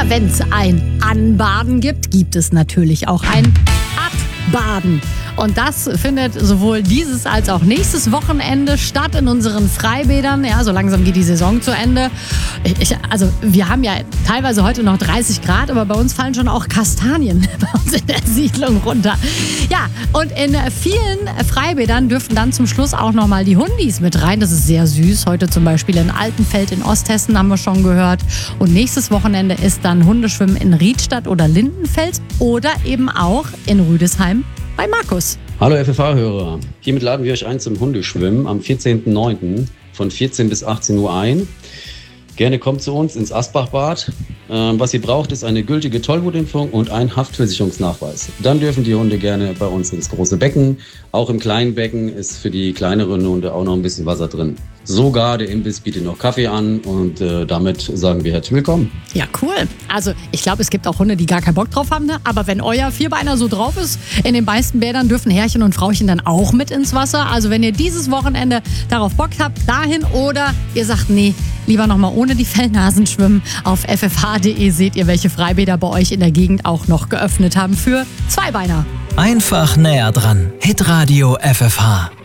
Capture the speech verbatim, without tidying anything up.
Ja, wenn es ein Anbaden gibt, gibt es natürlich auch ein Abbaden. Und das findet sowohl dieses als auch nächstes Wochenende statt in unseren Freibädern. Ja, so langsam geht die Saison zu Ende. Ich, also wir haben ja teilweise heute noch dreißig Grad, aber bei uns fallen schon auch Kastanien bei uns in der Siedlung runter. Ja, und in vielen Freibädern dürfen dann zum Schluss auch nochmal die Hundis mit rein. Das ist sehr süß. Heute zum Beispiel in Altenfeld in Osthessen haben wir schon gehört. Und nächstes Wochenende ist dann Hundeschwimmen in Riedstadt oder Lindenfels oder eben auch in Rüdesheim bei Markus. Hallo F F H-Hörer, hiermit laden wir euch ein zum Hundeschwimmen am vierzehnten neunten von vierzehn bis achtzehn Uhr ein. Gerne kommt zu uns ins Asbachbad. Ähm, was ihr braucht, ist eine gültige Tollwutimpfung und ein Haftversicherungsnachweis. Dann dürfen die Hunde gerne bei uns ins große Becken. Auch im kleinen Becken ist für die kleineren Hunde auch noch ein bisschen Wasser drin. Sogar der Imbiss bietet noch Kaffee an und äh, damit sagen wir herzlich willkommen. Ja, cool. Also ich glaube, es gibt auch Hunde, die gar keinen Bock drauf haben. Ne? Aber wenn euer Vierbeiner so drauf ist, in den meisten Bädern dürfen Herrchen und Frauchen dann auch mit ins Wasser. Also wenn ihr dieses Wochenende darauf Bock habt, dahin oder ihr sagt, nee, lieber nochmal ohne die Fellnasen schwimmen. Auf f f h punkt d e seht ihr, welche Freibäder bei euch in der Gegend auch noch geöffnet haben für Zweibeiner. Einfach näher dran. Hitradio F F H.